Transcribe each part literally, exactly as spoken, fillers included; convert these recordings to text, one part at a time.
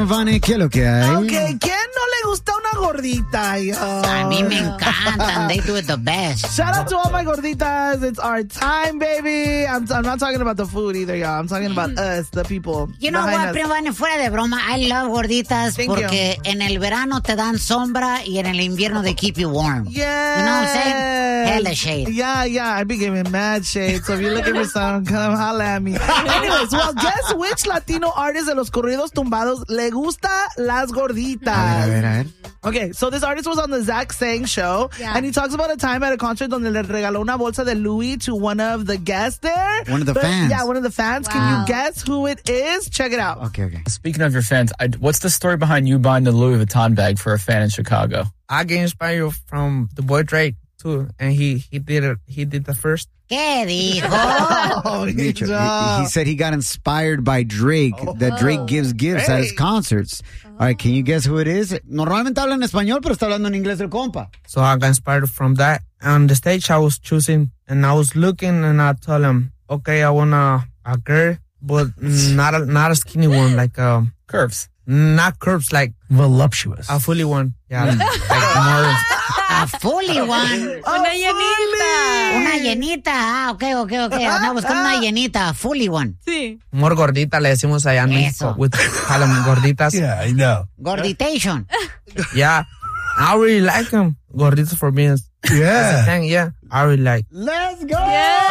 Vane, ¿qué es lo que hay? Ok, ¿quién no le gusta una gordita? Yo? A mí me encantan. They do it the best. Shout out to all my gorditas. It's our time, baby. I'm, I'm not talking about the food either, y'all. I'm talking about us, the people. You know what, primo Vane, fuera de broma, I love gorditas. Thank porque you. en el verano te dan sombra y en el invierno they keep you warm. Yeah. You know what I'm saying? Hella shade. Yeah, yeah. I be giving mad shade. So if you're looking for some, come holla at me. Anyways, well, guess which Latino artist de los corridos tumbados le gusta las gorditas? A ver, a ver, a ver. Okay, so this artist was on the Zach Sang show, Yeah. and he talks about a time at a concert donde le regaló una bolsa de Louis to one of the guests there. One of the But- fans. Yeah, one of the fans. Can Wow. you guess who it is? Check it out. Okay, okay. Speaking of your fans, I, what's the story behind you buying the Louis Vuitton bag for a fan in Chicago? I get inspired from the boy Drake too, and he he did it. He did the first. ¿Qué dijo? Oh, good Micho, job. he, he said he got inspired by Drake, that Drake gives gifts at his Hey. concerts. All right, can you guess who it is? Normalmente habla en español, pero está hablando en inglés el compa. So I got inspired from that. On the stage, I was choosing, and I was looking, and I told him, "Okay, I want a, a girl, but not a, not a skinny one, like um, Curves. not curves, like Voluptuous. a fully one. Yeah, like, like more." A fully one. Oh, Una llenita. Una llenita. Ah, ok, ok, ok. Andaba buscando una llenita. A fully one. Sí. More gordita le decimos allá en Eso. México. With call them gorditas. Yeah, I know. Gorditation. Yeah. I really like them. Gorditas for me is Yeah. thing. Yeah, I really like. Let's go!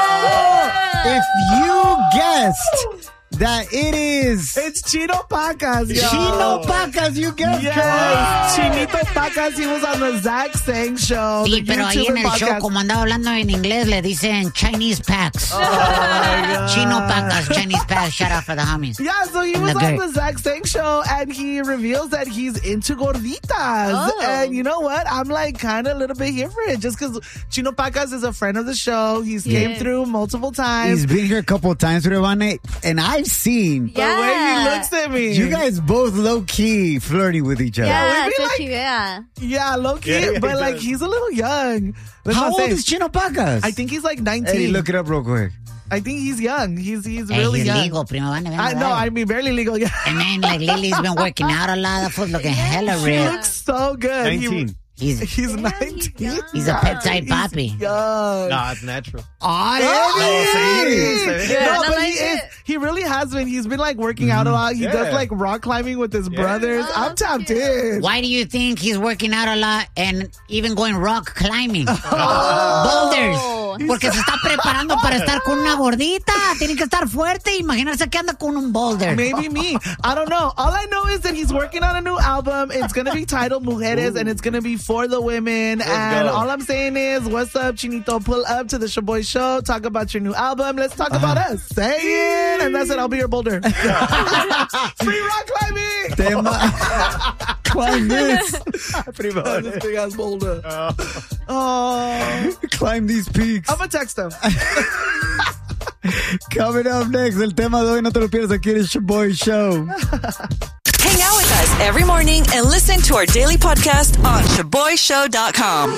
If you guessed that it is It's Chino Pacas, yo. Chino Pacas, you guessed Yes, correct. Chinito Pacas. He was on the Zach Sang show. Sí, the pero ahí en YouTuber el show, podcast. como andaba hablando en inglés, le dicen Chinese packs. Chino pacas, Chinese packs. Shout out for the homies. Yeah, so he In was the on gate. the Zach Sang show, and he reveals that he's into gorditas. Oh. And you know what? I'm like kind of a little bit here for it, just because Chino Pacas is a friend of the show. He's came Yeah. through multiple times. He's been here a couple of times, Revane, and I've seen The way he Yeah. looks at me. you guys both low-key flirty with each other. Yeah, we be so like- cute, yeah. Yeah, low key, Yeah, but he like does. he's a little young. That's How what I'm old saying. is Chino Pacas? I think he's like nineteen. Hey, look it up real quick. I think he's young. He's he's Hey, really he's young. legal, primo. Van, I know. I mean, barely legal. Yeah. And then, like, Lily's been working out a lot. That fool's looking hella He real. looks so good. nineteen. He, He's he's nineteen. he's a pet type He's papi. young. Nah, it's natural. Ay, Hey! Yeah, no, I but like he is. it. He really has been. He's been like working out a lot. He Yeah. does like rock climbing with his brothers. Oh, I'm tapped cute. in. Why do you think he's working out a lot and even going rock climbing? Boulders. Porque se está preparando para estar con una gordita. Tiene que estar fuerte. Imaginarse que anda con un boulder. Maybe me. I don't know. All I know is that he's working on a new album. It's going to be titled Mujeres, and it's going to be for the women. and go. all I'm saying is, what's up, Chinito? Pull up to the Shaboy Show. Talk about your new album. Let's talk about us. Say it. And that's it. I'll be your boulder. Free rock climbing. Tema. Climb this. Primo. This big ass boulder. Oh. Climb these peaks. I'm going to text him. Coming up next, el tema de hoy, no te lo pierdas aquí en el Shaboy Show. Hang out with us every morning and listen to our daily podcast on shaboy show dot com.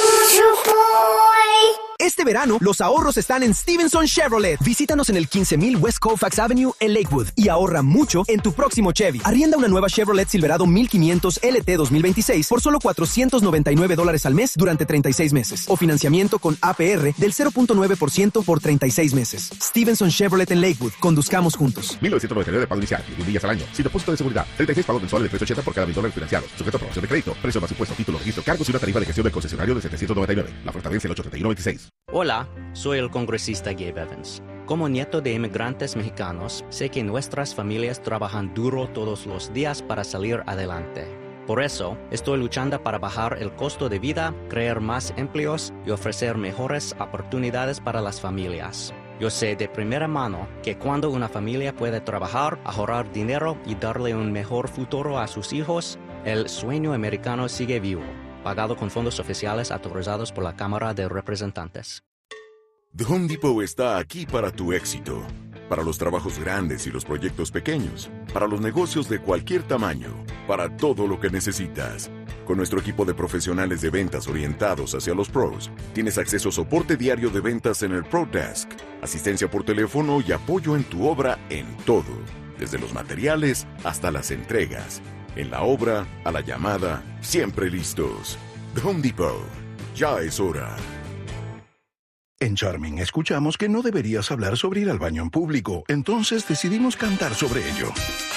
Este verano, los ahorros están en Stevenson Chevrolet. Visítanos en el quince mil West Colfax Avenue en Lakewood y ahorra mucho en tu próximo Chevy. Arrienda una nueva Chevrolet Silverado mil quinientos L T dos mil veintiséis por solo cuatrocientos noventa y nueve dólares al mes durante treinta y seis meses. O financiamiento con A P R del cero punto nueve por ciento por treinta y seis meses. Stevenson Chevrolet en Lakewood. Conduzcamos juntos. mil novecientos noventa y nueve de pago inicial, mil millas al año, sin depósito de seguridad, treinta y seis pagos mensuales de trescientos ochenta por cada mil dólares financiados, sujeto a aprobación de crédito, precio más impuesto, título, registro, cargos y una tarifa de gestión del concesionario de setecientos noventa y nueve. La oferta vence el ocho treinta y uno veintiséis. Hola, soy el congresista Gabe Evans. Como nieto de inmigrantes mexicanos, sé que nuestras familias trabajan duro todos los días para salir adelante. Por eso, estoy luchando para bajar el costo de vida, crear más empleos y ofrecer mejores oportunidades para las familias. Yo sé de primera mano que cuando una familia puede trabajar, ahorrar dinero y darle un mejor futuro a sus hijos, el sueño americano sigue vivo, pagado con fondos oficiales autorizados por la Cámara de Representantes. The Home Depot está aquí para tu éxito. Para los trabajos grandes y los proyectos pequeños. Para los negocios de cualquier tamaño. Para todo lo que necesitas. Con nuestro equipo de profesionales de ventas orientados hacia los pros, tienes acceso a soporte diario de ventas en el Pro Desk, asistencia por teléfono y apoyo en tu obra en todo. Desde los materiales hasta las entregas. En la obra, a la llamada, siempre listos. The Home Depot. Ya es hora. En Charming escuchamos que no deberías hablar sobre ir al baño en público, entonces decidimos cantar sobre ello.